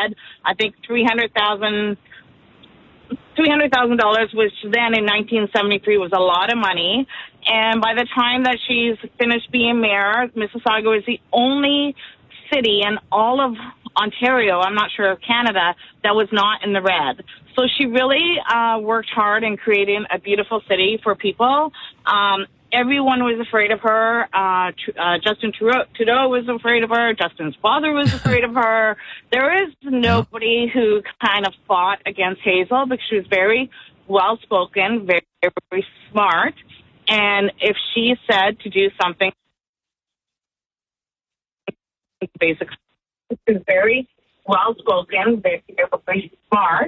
red. I think $300,000, which then in 1973 was a lot of money. And by the time that she's finished being mayor, Mississauga was the only city in all of Ontario, I'm not sure of Canada, that was not in the red. So she really worked hard in creating a beautiful city for people. Everyone was afraid of her. Justin Trudeau was afraid of her. Justin's father was afraid of her. There is nobody who kind of fought against Hazel because she was very well-spoken, very, very smart. And if she said to do something, basically, she was very well-spoken, very, very smart.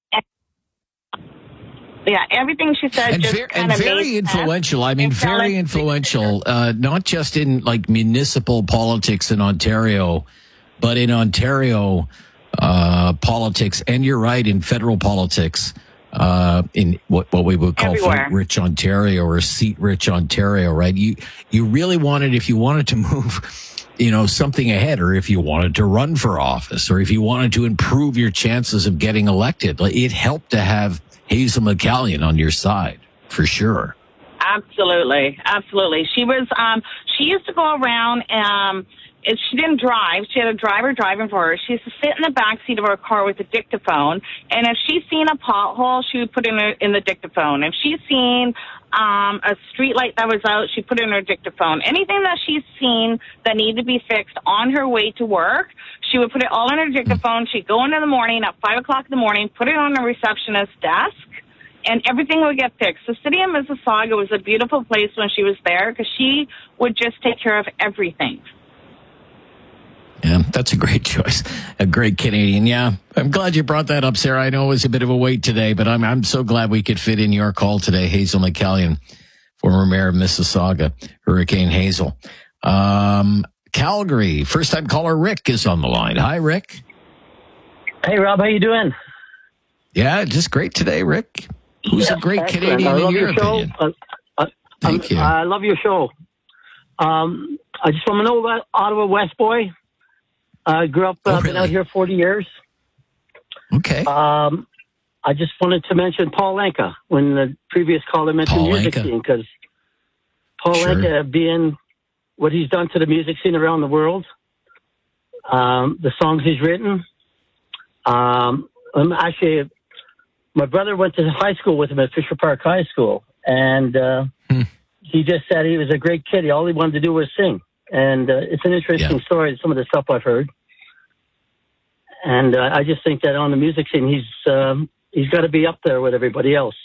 Yeah, everything she said and just kind of very influential. Sense. I mean, very influential, not just in like municipal politics in Ontario, but in Ontario politics. And you're right, in federal politics, in what we would call vote-rich Ontario or seat-rich Ontario, right? You really wanted, if you wanted to move, something ahead, or if you wanted to run for office, or if you wanted to improve your chances of getting elected, it helped to have Hazel McCallion on your side, for sure. Absolutely. She was, she used to go around, she didn't drive. She had a driver driving for her. She used to sit in the back seat of her car with a dictaphone, and if she's seen a pothole, she would put it in the dictaphone. If she's seen a street light that was out, she put it in her dictaphone. Anything that she's seen that needed to be fixed on her way to work, she would put it all in her dictaphone. She'd go in the morning at 5 o'clock in the morning, put it on the receptionist's desk, and everything would get fixed. The city of Mississauga was a beautiful place when she was there because she would just take care of everything. Yeah, that's a great choice. A great Canadian. Yeah, I'm glad you brought that up, Sarah. I know it was a bit of a wait today, but I'm so glad we could fit in your call today. Hazel McCallion, former mayor of Mississauga, Hurricane Hazel. Calgary, first-time caller Rick is on the line. Hi, Rick. Hey, Rob, how you doing? Yeah, just great today, Rick. Who's a great Canadian in your opinion? Thank you. I love your show. I just want to know about Ottawa West Boy. I grew up, been out here 40 years. Okay. I just wanted to mention Paul Anka when the previous caller mentioned music scene, because Paul Anka being what he's done to the music scene around the world, the songs he's written. Actually, my brother went to high school with him at Fisher Park High School, and he just said he was a great kid. All he wanted to do was sing. And it's an interesting story, some of the stuff I've heard. And I just think that on the music scene, he's got to be up there with everybody else.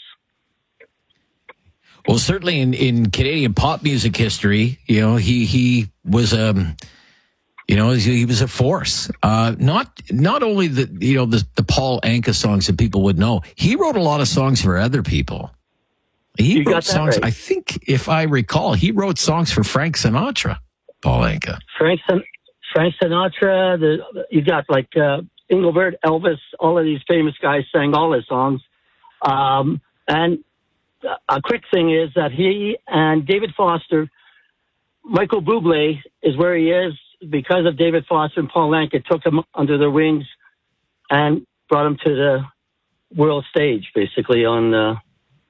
Well, certainly in Canadian pop music history, he was he was a force. Not only the Paul Anka songs that people would know, he wrote a lot of songs for other people. He wrote songs. Right. I think, if I recall, he wrote songs for Frank Sinatra. Paul Anka. Frank Sinatra. You got like Engelbert, Elvis. All of these famous guys sang all his songs. And a quick thing is that he and David Foster, Michael Bublé is where he is because of David Foster and Paul Anka took him under their wings and brought him to the world stage, basically on.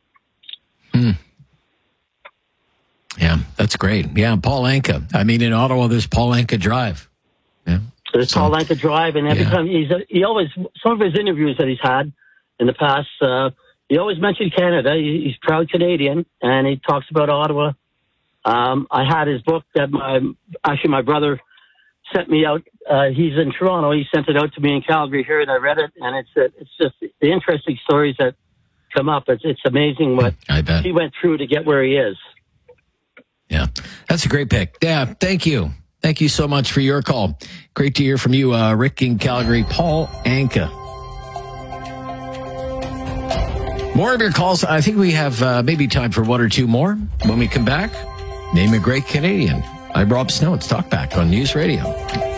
Yeah, that's great. Yeah, Paul Anka. I mean, in Ottawa, there's Paul Anka Drive. Yeah, there's Paul Anka Drive, and every time he always, some of his interviews that he's had in the past, he always mentioned Canada. He's proud Canadian, and he talks about Ottawa. I had his book that my brother sent me out. He's in Toronto. He sent it out to me in Calgary here, and I read it, and it's just the interesting stories that come up. It's amazing what he went through to get where he is. Yeah, that's a great pick. Yeah, thank you. Thank you so much for your call. Great to hear from you, Rick in Calgary. Paul Anka. More of your calls. I think we have maybe time for one or two more. When we come back, name a great Canadian. I'm Rob Snow. It's Talk Back on News Radio.